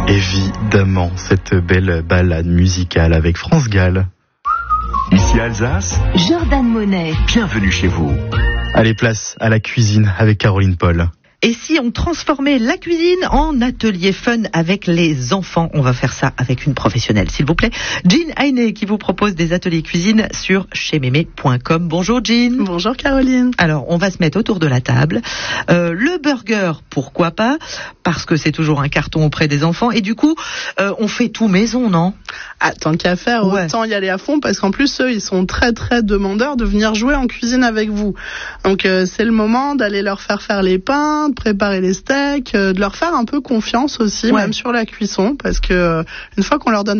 Évidemment, cette belle balade musicale avec France Gall. Ici Alsace, Jordan Monet. Bienvenue chez vous. Allez, place à la cuisine avec Caroline Paul. Et si on transformait la cuisine en atelier fun avec les enfants? On va faire ça avec une professionnelle, s'il vous plaît. Jean Heiné qui vous propose des ateliers cuisine sur chezmémé.com. Bonjour Jean. Bonjour Caroline. Alors, on va se mettre autour de la table. Le burger, pourquoi pas? Parce que c'est toujours un carton auprès des enfants. Et du coup, on fait tout maison, non? Ah, tant qu'à faire, autant y aller à fond, parce qu'en plus, eux, ils sont très très demandeurs de venir jouer en cuisine avec vous. Donc, c'est le moment d'aller leur faire les pains, de préparer les steaks, de leur faire un peu confiance aussi, même sur la cuisson, parce que une fois qu'on leur donne